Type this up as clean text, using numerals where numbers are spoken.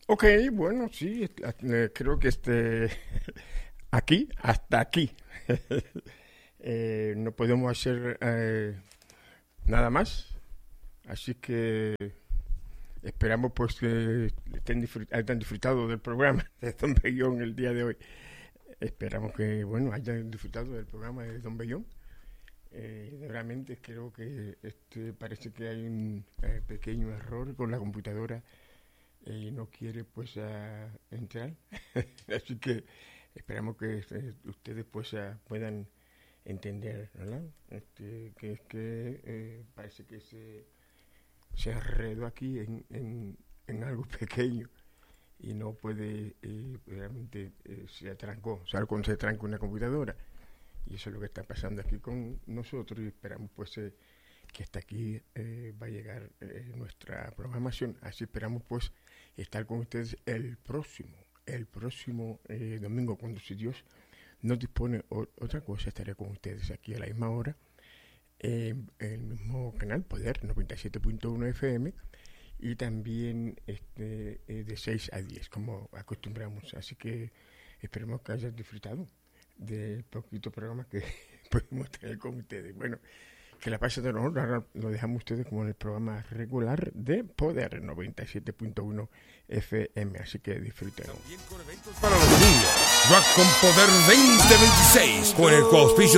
Ok, bueno, sí, creo que aquí, hasta aquí. No podemos hacer nada más, así que esperamos pues que hayan disfrutado del programa de Don Bellón el día de hoy. Esperamos que, bueno, hayan disfrutado del programa de Don Bellón. Realmente creo que parece que hay un pequeño error con la computadora y no quiere pues entrar. Así que esperamos que ustedes pues puedan entender, ¿verdad? Que es que parece que se enredó aquí en algo pequeño y no puede realmente se atrancó, o sea, cuando se tranca una computadora, y eso es lo que está pasando aquí con nosotros, y esperamos pues que hasta aquí va a llegar nuestra programación. Así esperamos pues estar con ustedes el próximo domingo, cuando, si Dios nos dispone otra cosa, estaré con ustedes aquí a la misma hora, el mismo canal Poder 97.1 FM, y también de 6 a 10, como acostumbramos. Así que esperemos que hayan disfrutado del poquito programa que pudimos tener con ustedes. Bueno, que la pasen de honor. Ahora lo dejamos ustedes como en el programa regular de Poder 97.1 FM, así que disfruten. También con eventos para los niños. Rock con Poder 2026, con el auspicio